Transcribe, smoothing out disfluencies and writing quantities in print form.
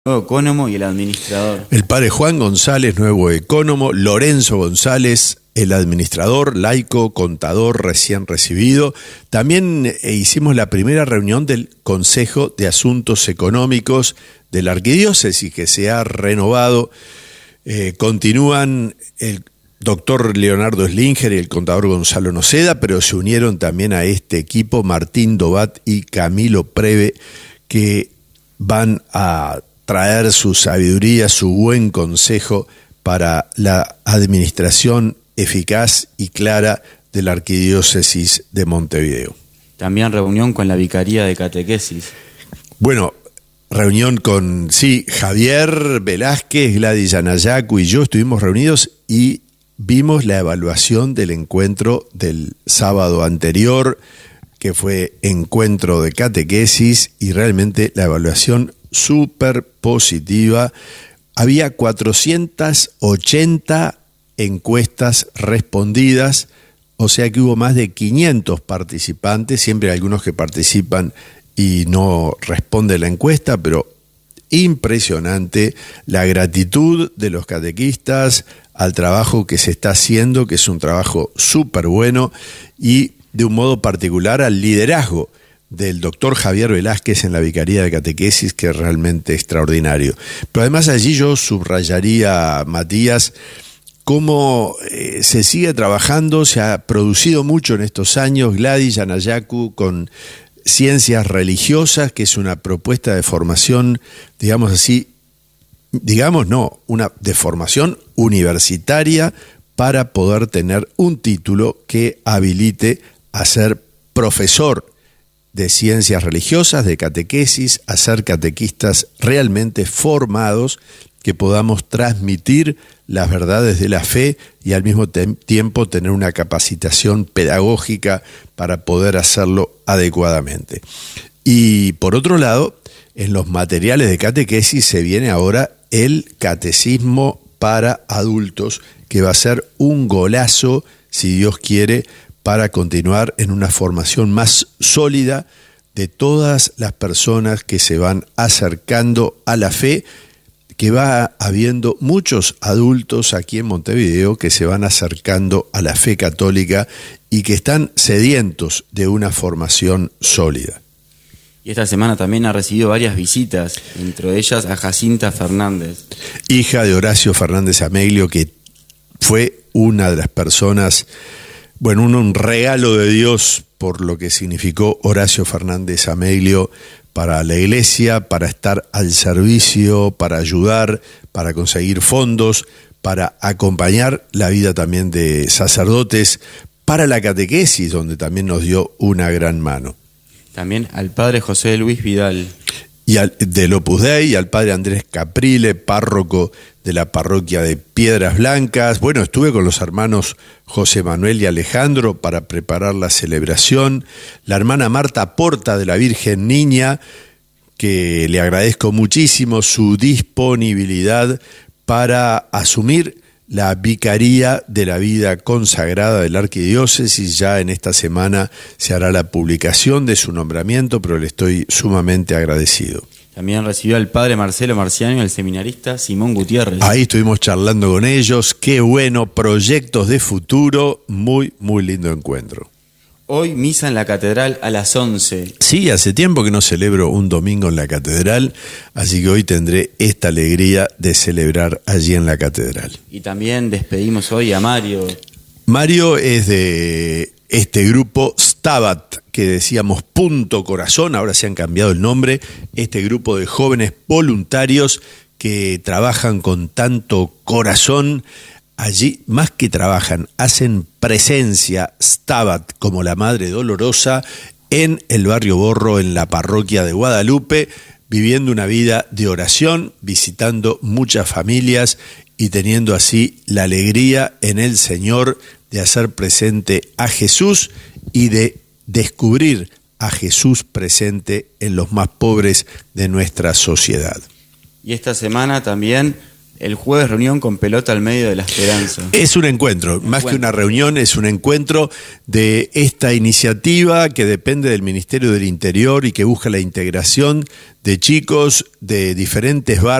nuevo ecónomo y el administrador. El padre Juan González, nuevo ecónomo, Lorenzo González, el administrador, laico, contador recién recibido. También hicimos la primera reunión del Consejo de Asuntos Económicos de la Arquidiócesis, que se ha renovado. Continúan el doctor Leonardo Slinger y el contador Gonzalo Noceda, pero se unieron también a este equipo Martín Dobat y Camilo Preve, que van a traer su sabiduría, su buen consejo para la administración eficaz y clara de la Arquidiócesis de Montevideo. También reunión con la Vicaría de Catequesis. Bueno, reunión con, Javier Velázquez, Gladys Yanayacu y yo estuvimos reunidos y vimos la evaluación del encuentro del sábado anterior, que fue encuentro de catequesis, y realmente la evaluación súper positiva. Había 480 encuestas respondidas, o sea que hubo más de 500 participantes. Siempre hay algunos que participan y no responden la encuesta, pero impresionante la gratitud de los catequistas al trabajo que se está haciendo, que es un trabajo súper bueno, y de un modo particular al liderazgo del doctor Javier Velázquez en la Vicaría de Catequesis, que es realmente extraordinario. Pero además allí yo subrayaría, Matías, cómo se sigue trabajando, se ha producido mucho en estos años. Gladys Yanayacu con Ciencias Religiosas, que es una propuesta de formación, una de formación universitaria para poder tener un título que habilite a ser profesor de ciencias religiosas, de catequesis, a ser catequistas realmente formados, que podamos transmitir las verdades de la fe y al mismo tiempo tener una capacitación pedagógica para poder hacerlo adecuadamente. Y por otro lado, en los materiales de catequesis se viene ahora el catecismo para adultos, que va a ser un golazo, si Dios quiere, para continuar en una formación más sólida de todas las personas que se van acercando a la fe, que va habiendo muchos adultos aquí en Montevideo que se van acercando a la fe católica y que están sedientos de una formación sólida. Y esta semana también ha recibido varias visitas, entre ellas a Jacinta Fernández, hija de Horacio Fernández Ameglio, que fue una de las personas, un regalo de Dios por lo que significó Horacio Fernández Ameglio para la iglesia, para estar al servicio, para ayudar, para conseguir fondos, para acompañar la vida también de sacerdotes, para la catequesis, donde también nos dio una gran mano. También al padre José Luis Vidal. Y del Opus Dei, y al padre Andrés Caprile, párroco de la parroquia de Piedras Blancas. Bueno, estuve con los hermanos José Manuel y Alejandro para preparar la celebración. La hermana Marta Porta de la Virgen Niña, que le agradezco muchísimo su disponibilidad para asumir la vicaría de la vida consagrada de la Arquidiócesis. Ya en esta semana se hará la publicación de su nombramiento, pero le estoy sumamente agradecido. También recibió al padre Marcelo Marciano y al seminarista Simón Gutiérrez. Ahí estuvimos charlando con ellos. Qué bueno, proyectos de futuro, muy, muy lindo encuentro. Hoy misa en la catedral a las 11. Sí, hace tiempo que no celebro un domingo en la catedral, así que hoy tendré esta alegría de celebrar allí en la catedral. Y también despedimos hoy a Mario. Mario es de este grupo Stabat, que decíamos Punto Corazón, ahora se han cambiado el nombre, este grupo de jóvenes voluntarios que trabajan con tanto corazón. Allí, más que trabajan, hacen presencia, Stabat, como la Madre Dolorosa, en el barrio Borro, en la parroquia de Guadalupe, viviendo una vida de oración, visitando muchas familias y teniendo así la alegría en el Señor de hacer presente a Jesús y de descubrir a Jesús presente en los más pobres de nuestra sociedad. Y esta semana también el jueves reunión con pelota al medio de la esperanza. Es un encuentro, más que una reunión, es un encuentro de esta iniciativa que depende del Ministerio del Interior y que busca la integración de chicos de diferentes barrios